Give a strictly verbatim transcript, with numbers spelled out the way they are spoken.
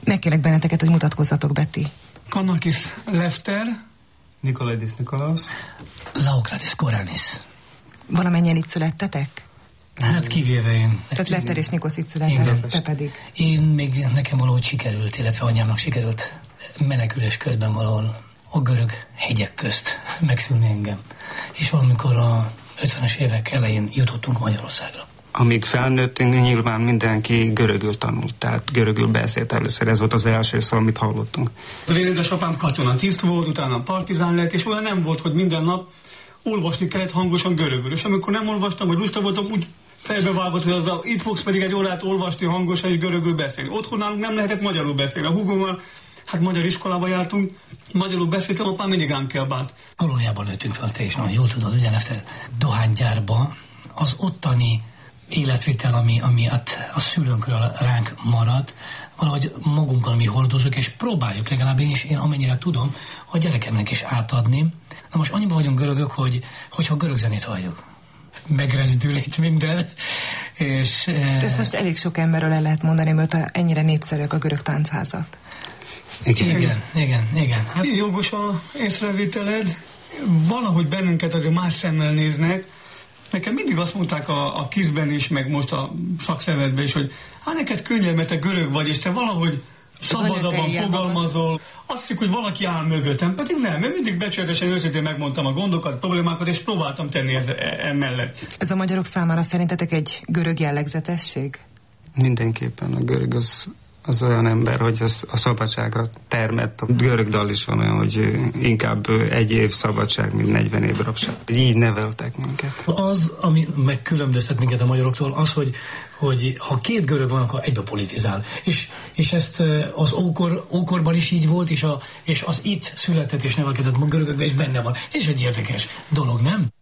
Megkérlek benneteket, hogy mutatkozzatok, Betty. Kannakis Lefter. Nikolaidis Nikolaos. Laokratis Koranis. Valamennyien itt születtetek? Hát kivéve én. Tehát Lefter és Nikos itt született, te pedig. Én még nekem valahogy sikerült, illetve anyámnak sikerült menekülés közben valahol a görög hegyek közt megszülni engem. És valamikor a ötvenes évek elején jutottunk Magyarországra. Amíg felnőttünk, nyilván mindenki görögül tanult, tehát görögül beszélt először, ez volt az első szó, amit hallottunk. Az én édesapám katonatiszt volt, utána partizán lett, és olyan nem volt, hogy minden nap olvasni kellett hangosan görögül. És amikor nem olvastam, vagy lusta voltam, úgy fejbevágott, hogy az, itt fogsz pedig egy órát olvasni hangosan és görögül beszélni. Otthon nálunk nem lehetett magyarul beszélni. A húgommal, hát magyar iskolába jártunk, magyarul beszéltem, apám mindig ám kiabált. Kolóniában nőttünk fel, te is nagyon jól tudod, ugye Lefter, dohánygyárba az ottani életvitel, ami, ami a, a szülőnkről ránk marad, valahogy magunkkal mi hordozunk, és próbáljuk legalább én is, én amennyire tudom, a gyerekemnek is átadni. Na most annyiban vagyunk görögök, hogy, hogyha görög zenét halljuk, megrezdül itt minden, és... De ezt most elég sok emberről el lehet mondani, mert ennyire népszerűek a görög táncházak. Igen, igen, igen. igen. Hát... Jogos a észrevételed, valahogy bennünket azért más szemmel néznek. Nekem mindig azt mondták a, a kizben is, meg most a szakszervezetben is, hogy hát neked könnyebb, mert te görög vagy, és te valahogy szabadabban fogalmazol. Azt hiszik, hogy valaki áll mögöttem, pedig nem, mert mindig becsületesen őszintén megmondtam a gondokat, problémákat, és próbáltam tenni ez, emellett. Ez a magyarok számára szerintetek egy görög jellegzetesség? Mindenképpen a görög az, az olyan ember, hogy az a szabadságra termett. A görög dal is van olyan, hogy inkább egy év szabadság, mint negyven év rabság. Így neveltek minket. Az, ami megkülönböztet minket a magyaroktól, az, hogy, hogy ha két görög van, akkor egybe politizál. És, és ezt az ókor, ókorban is így volt, és, a, és az itt született és nevelkedett görögökben is benne van. És egy érdekes dolog, nem?